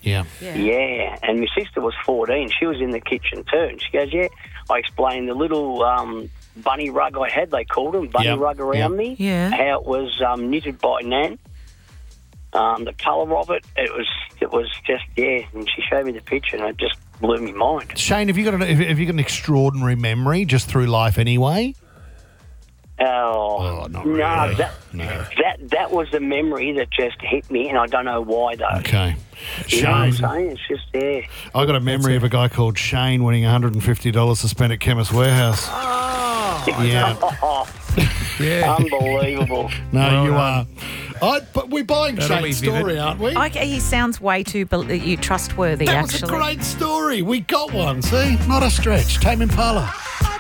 Yeah. Yeah, and my sister was 14. She was in the kitchen too. And she goes, yeah. I explained the little bunny rug I had, they called them, bunny rug around me, how it was knitted by Nan. The colour of it, it was just, and she showed me the picture and it just blew my mind. Shane, have you got an extraordinary memory just through life anyway? Oh, not really. That was the memory that just hit me, and I don't know why though. Okay. You know what I'm saying? It's just there. I got a memory of a guy called Shane winning $150 to spend at Chemist Warehouse. Oh, yeah. Unbelievable. No, you are. But we're buying Shane's story, aren't we? Okay, he sounds way too trustworthy, that was a great story. We got one, see? Not a stretch. Tame Impala.